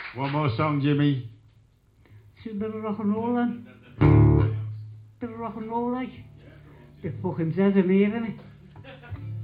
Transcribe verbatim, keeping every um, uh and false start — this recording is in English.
One more song, Jimmy. See a bit of rock and roll then. Bit of rock and roll like. The fucking says him here, innit?